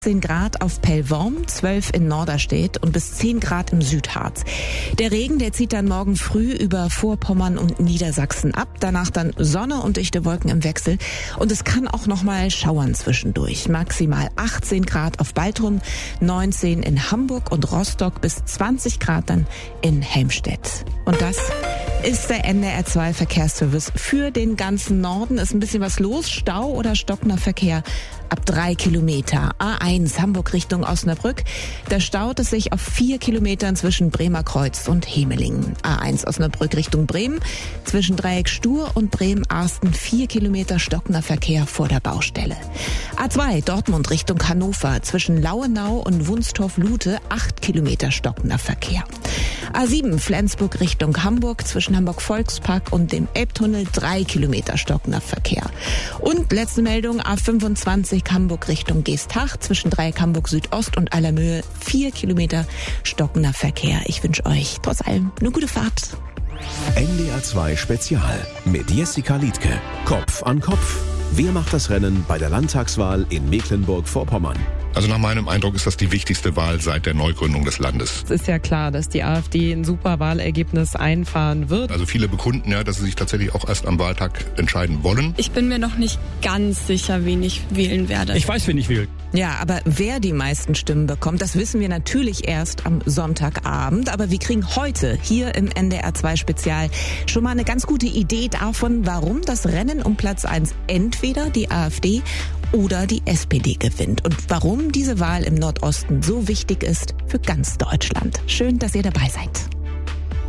10 Grad auf Pellworm, 12 in Norderstedt und bis 10 Grad im Südharz. Der Regen, der zieht dann morgen früh über Vorpommern und Niedersachsen ab. Danach dann Sonne und dichte Wolken im Wechsel. Und es kann auch noch mal schauern zwischendurch. Maximal 18 Grad auf Baltrum, 19 in Hamburg und Rostock bis 20 Grad dann in Helmstedt. Und das ist der NDR 2 Verkehrsservice für den ganzen Norden. Ist ein bisschen was los. Stau oder stockender Verkehr ab 3 Kilometer. A1 Hamburg Richtung Osnabrück. Da staut es sich auf 4 Kilometern zwischen Bremer Kreuz und Hemelingen. A1 Osnabrück Richtung Bremen. Zwischen Dreieck Stur und Bremen-Arsten 4 Kilometer stockender Verkehr vor der Baustelle. A2 Dortmund Richtung Hannover. Zwischen Lauenau und Wunstorf-Lute 8 Kilometer stockender Verkehr. A7 Flensburg Richtung Hamburg. Zwischen Hamburg-Volkspark und dem Elbtunnel 3 Kilometer stockender Verkehr. Und letzte Meldung, A25 Hamburg Richtung Geestach, zwischen Dreieck Hamburg Südost und Allermöhe 4 Kilometer stockender Verkehr. Ich wünsche euch trotz allem eine gute Fahrt. NDR 2 Spezial mit Jessica Liedtke. Kopf an Kopf. Wer macht das Rennen bei der Landtagswahl in Mecklenburg-Vorpommern? Also nach meinem Eindruck ist das die wichtigste Wahl seit der Neugründung des Landes. Es ist ja klar, dass die AfD ein super Wahlergebnis einfahren wird. Also viele bekunden ja, dass sie sich tatsächlich auch erst am Wahltag entscheiden wollen. Ich bin mir noch nicht ganz sicher, wen ich wählen werde. Ich weiß, wen ich wähle. Ja, aber wer die meisten Stimmen bekommt, das wissen wir natürlich erst am Sonntagabend. Aber wir kriegen heute hier im NDR 2 Spezial schon mal eine ganz gute Idee davon, warum das Rennen um Platz 1 entweder die AfD oder die SPD gewinnt und warum diese Wahl im Nordosten so wichtig ist für ganz Deutschland. Schön, dass ihr dabei seid.